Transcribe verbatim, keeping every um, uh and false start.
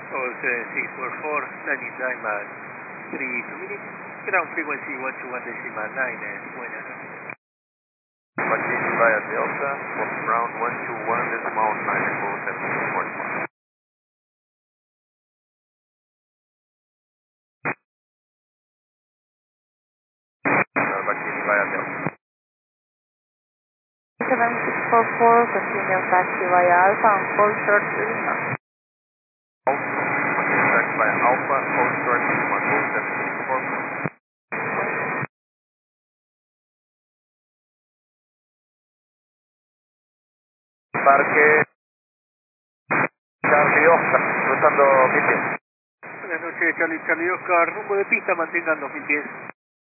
Or six four four, landing time at three two minutes, ground frequency one two one decimal nine, and buena noche. Martini via Delta, ground one two one decimal nine, full seven forty-one. Uh, Martini via Delta. seven six four four, continue taxi via Alpha and full short Lima. Alpha, continue taxi via Alpha, full short Lima, full seven six four. Parque Charlie Oscar, cruzando mil pies. Buenas noches, Charlie Charlie Oscar, rumbo de pista, mantengan dos mil pies.